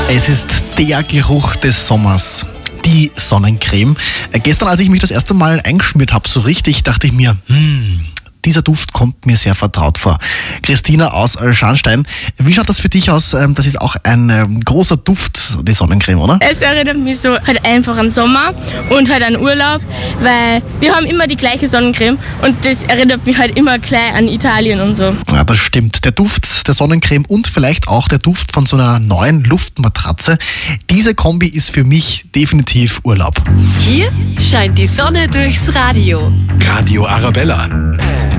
Es ist der Geruch des Sommers. Die Sonnencreme. Gestern, als ich mich das erste Mal eingeschmiert habe, so richtig, dachte ich mir, dieser Duft kommt mir sehr vertraut vor. Christina aus Scharnstein, wie schaut das für dich aus? Das ist auch ein großer Duft, die Sonnencreme, oder? Es erinnert mich so halt einfach an Sommer und halt an Urlaub, weil wir haben immer die gleiche Sonnencreme und das erinnert mich halt immer gleich an Italien und so. Ja, das stimmt. Der Duft der Sonnencreme und vielleicht auch der Duft von so einer neuen Luftmatratze. Diese Kombi ist für mich definitiv Urlaub. Hier scheint die Sonne durchs Radio. Radio Arabella.